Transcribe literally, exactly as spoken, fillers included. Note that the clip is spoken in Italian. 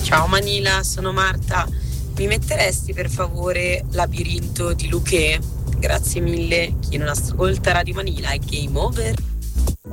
Ciao Manila, sono Marta. Mi metteresti per favore Labirinto di Luché? Grazie mille. Chi non ascolta Radio Manila è game over.